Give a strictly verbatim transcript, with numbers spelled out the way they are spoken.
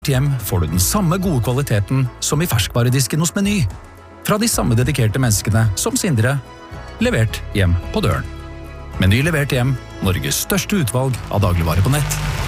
hjem får du den samme gode kvaliteten som i ferskvaredisken hos Meny. Fra de samme dedikerte menneskene som Sindre, levert hjem på døren. Meny levert hjem, Norges største utvalg av dagligvarer på nett.